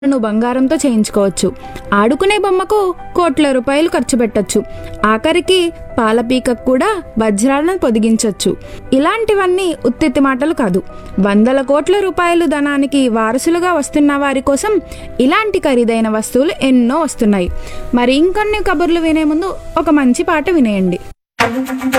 బంగారంతో చేయించుకోవచ్చు. ఆడుకునే బొమ్మకు కోట్ల రూపాయలు ఖర్చు పెట్టొచ్చు. ఆఖరికి పాలపీకకు కూడా వజ్రాలను పొదిగించవచ్చు. ఇలాంటివన్నీ ఉత్తిత్తి మాటలు కాదు. వందల కోట్ల రూపాయలు ధనానికి వారసులుగా వస్తున్న వారి కోసం ఇలాంటి ఖరీదైన వస్తువులు ఎన్నో వస్తున్నాయి. మరి ఇంకొన్ని కబుర్లు వినే ముందు ఒక మంచి పాట వినేయండి.